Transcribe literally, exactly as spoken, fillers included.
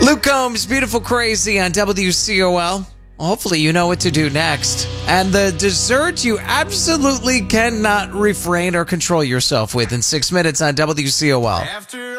Luke Combs, Beautiful Crazy on W C O L. Hopefully you know what to do next. And the dessert you absolutely cannot refrain or control yourself with in six minutes on W C O L. After